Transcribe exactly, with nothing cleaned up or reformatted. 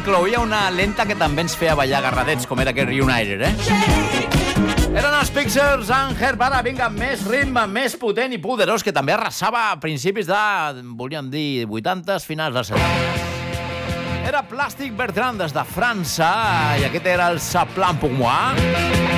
incloïa una lenta que també ens feia ballar agarradets, com era aquest Reunited, eh? Eren els Pixels en Herb, ara vinga, més ritme, més potent i poderós, que també arrasava a principis de, volíem dir, vuitantes, finals dels setanta. Era Plastic Bertrand des de França, i aquest era el Ça plane pour moi.